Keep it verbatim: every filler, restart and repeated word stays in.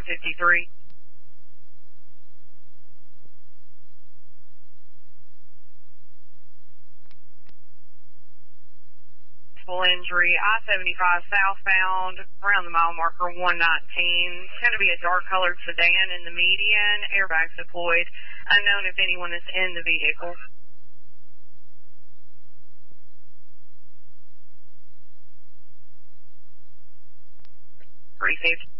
fifty-three. Injury, I seventy-five southbound, around the mile marker one nineteen. It's going to be a dark colored sedan in the median, airbags deployed. Unknown if anyone is in the vehicle. Received.